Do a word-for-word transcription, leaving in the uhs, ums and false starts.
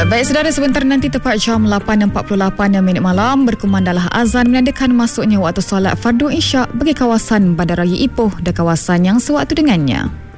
Baik saudara, sebentar nanti tepat jam lapan empat puluh lapan minit malam berkumandanglah azan menandakan masuknya waktu solat fardu isyak bagi kawasan Bandaraya Ipoh dan kawasan yang sewaktu dengannya.